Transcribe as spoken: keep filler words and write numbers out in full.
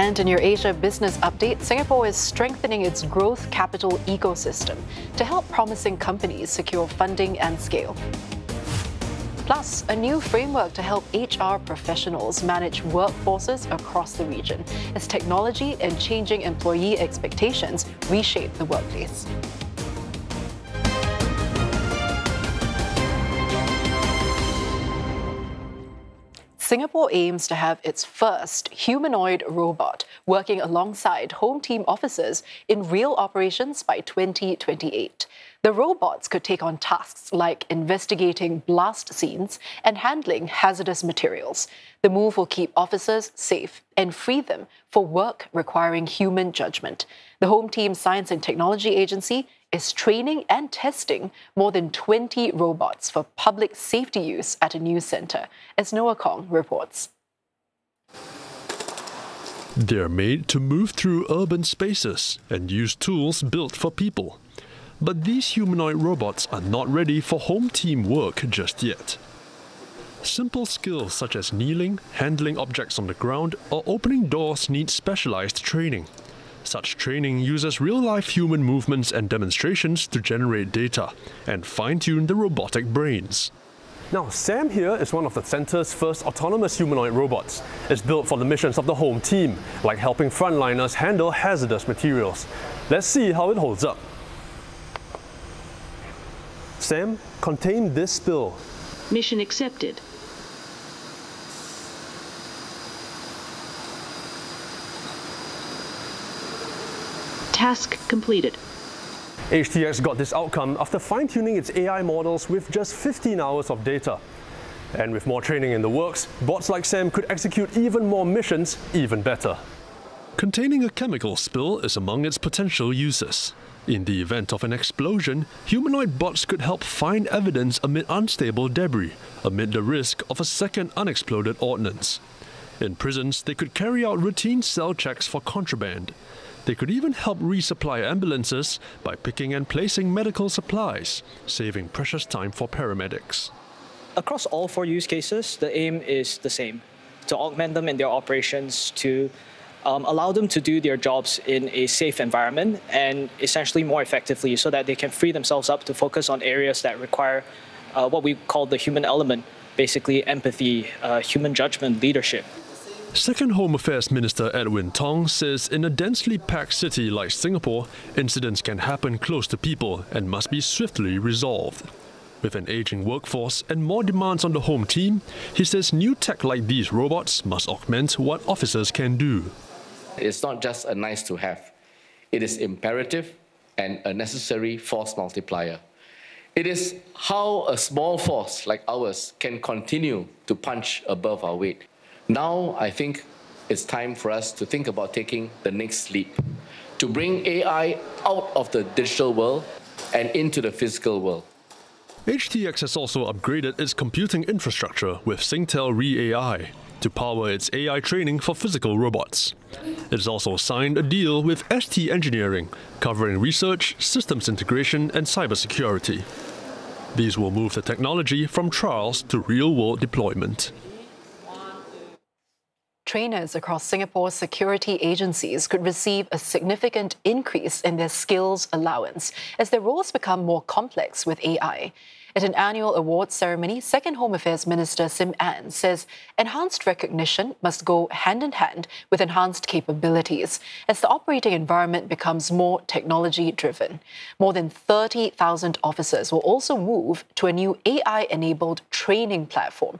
And in your Asia Business Update, Singapore is strengthening its growth capital ecosystem to help promising companies secure funding and scale. Plus, a new framework to help H R professionals manage workforces across the region as technology and changing employee expectations reshape the workplace. Singapore aims to have its first humanoid robot working alongside Home Team officers in real operations by twenty twenty-eight. The robots could take on tasks like investigating blast scenes and handling hazardous materials. The move will keep officers safe and free them for work requiring human judgment. The Home Team Science and Technology Agency is training and testing more than twenty robots for public safety use at a new centre, as Noah Kong reports. They're made to move through urban spaces and use tools built for people. But these humanoid robots are not ready for home team work just yet. Simple skills such as kneeling, handling objects on the ground, or opening doors need specialized training. Such training uses real-life human movements and demonstrations to generate data and fine-tune the robotic brains. Now, Sam here is one of the centre's first autonomous humanoid robots. It's built for the missions of the Home Team, like helping frontliners handle hazardous materials. Let's see how it holds up. Sam, contain this spill. Mission accepted. Task completed. H T X got this outcome after fine-tuning its A I models with just fifteen hours of data. And with more training in the works, bots like Sam could execute even more missions even better. Containing a chemical spill is among its potential uses. In the event of an explosion, humanoid bots could help find evidence amid unstable debris, amid the risk of a second unexploded ordnance. In prisons, they could carry out routine cell checks for contraband. They could even help resupply ambulances by picking and placing medical supplies, saving precious time for paramedics. Across all four use cases, the aim is the same: to augment them in their operations, to um, allow them to do their jobs in a safe environment and essentially more effectively so that they can free themselves up to focus on areas that require uh, what we call the human element, basically empathy, uh, human judgment, leadership. Second Home Affairs Minister Edwin Tong says in a densely packed city like Singapore, incidents can happen close to people and must be swiftly resolved. With an aging workforce and more demands on the Home Team, he says new tech like these robots must augment what officers can do. It's not just a nice to have. It is imperative and a necessary force multiplier. It is how a small force like ours can continue to punch above our weight. Now, I think it's time for us to think about taking the next leap, to bring A I out of the digital world and into the physical world. H T X has also upgraded its computing infrastructure with Singtel Re A I to power its A I training for physical robots. It has also signed a deal with S T Engineering, covering research, systems integration, and cybersecurity. These will move the technology from trials to real-world deployment. Trainers across Singapore's security agencies could receive a significant increase in their skills allowance as their roles become more complex with A I. At an annual awards ceremony, Second Home Affairs Minister Sim Ann says enhanced recognition must go hand in hand with enhanced capabilities as the operating environment becomes more technology-driven. More than thirty thousand officers will also move to a new A I-enabled training platform